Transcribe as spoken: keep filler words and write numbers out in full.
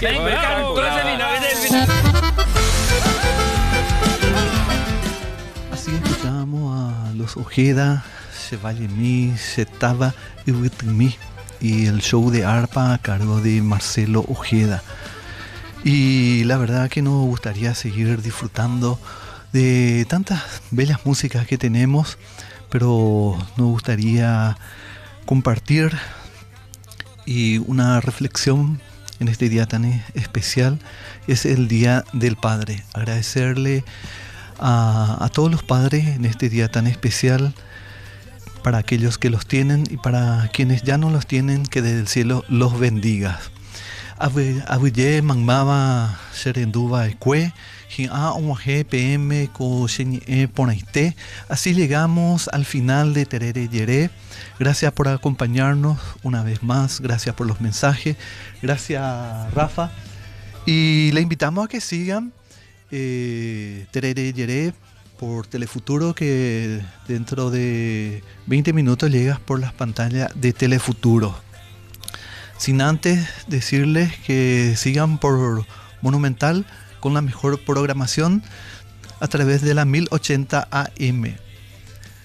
Me encantó ese final del... Así escuchábamos a los Ojeda, Chevalier Setaba y Witmi, y el show de arpa a cargo de Marcelo Ojeda. Y la verdad que nos gustaría seguir disfrutando de tantas bellas músicas que tenemos, pero nos gustaría compartir y una reflexión en este día tan especial. Es el Día del Padre. Agradecerle a, a todos los padres en este día tan especial, para aquellos que los tienen y para quienes ya no los tienen, que desde el cielo los bendiga. Abuye mangmaba serenduba ekue, a un G P M con ponaite. Así llegamos al final de Terere Yeré. Gracias por acompañarnos una vez más, gracias por los mensajes, gracias Rafa. Y le invitamos a que sigan eh, Terere Yeré por Telefuturo, que dentro de veinte minutos llegas por las pantallas de Telefuturo. Sin antes decirles que sigan por Monumental con la mejor programación a través de la mil ochenta A M.